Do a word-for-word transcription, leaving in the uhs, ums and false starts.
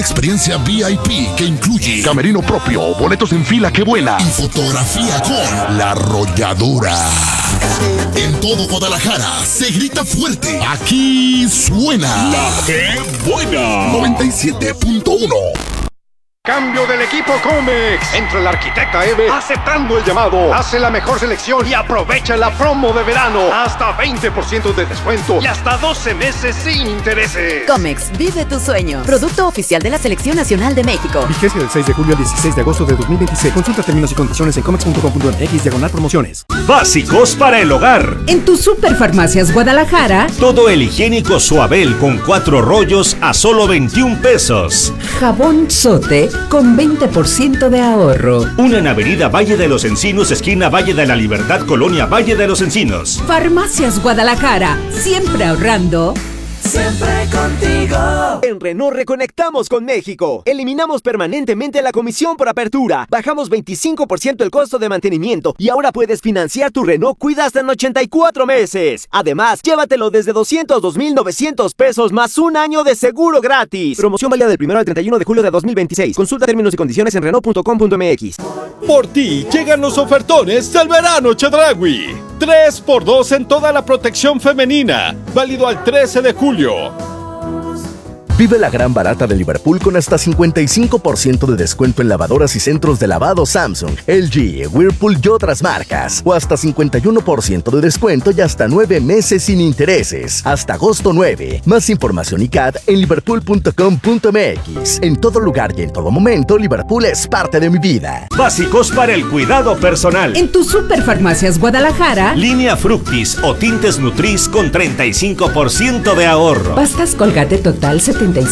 Experiencia V I P que incluye camerino propio, boletos en fila, qué buena, y fotografía con La Arrolladora. En todo Guadalajara se grita fuerte. Aquí suena La Qué Buena noventa y siete punto uno. Cambio del equipo Comex. Entra el arquitecta Eve aceptando el llamado. Hace la mejor selección y aprovecha la promo de verano. Hasta veinte por ciento de descuento y hasta doce meses sin intereses. Comex, vive tu sueño. Producto oficial de la Selección Nacional de México. Vigencia del seis de julio al dieciséis de agosto de dos mil veintiséis. Consulta términos y condiciones en comex punto com punto m x diagonal promociones. Básicos para el hogar. En tu Superfarmacias Guadalajara. Todo el higiénico Suabel con cuatro rollos a solo veintiún pesos. Jabón Sote con veinte por ciento de ahorro. Una en Avenida Valle de los Encinos, esquina Valle de la Libertad, Colonia Valle de los Encinos. Farmacias Guadalajara, siempre ahorrando. Siempre contigo. En Renault reconectamos con México. Eliminamos permanentemente la comisión por apertura. Bajamos veinticinco por ciento el costo de mantenimiento. Y ahora puedes financiar tu Renault Kwid hasta en ochenta y cuatro meses. Además, llévatelo desde doscientos dos mil novecientos pesos más un año de seguro gratis. Promoción válida del primero al treinta y uno de julio de dos mil veintiséis. Consulta términos y condiciones en renault punto com punto m x. Por ti llegan los ofertones del verano Chedraui. tres por dos en toda la protección femenina. Válido al trece de julio. Vive la gran barata de Liverpool con hasta cincuenta y cinco por ciento de descuento en lavadoras y centros de lavado Samsung, L G, Whirlpool y otras marcas. O hasta cincuenta y uno por ciento de descuento y hasta nueve meses sin intereses. Hasta agosto nueve. Más información y C A D en liverpool punto com punto m x. En todo lugar y en todo momento, Liverpool es parte de mi vida. Básicos para el cuidado personal. En tu Superfarmacias Guadalajara. Línea Fructis o tintes Nutris con treinta y cinco por ciento de ahorro. Pastas Colgate Total setenta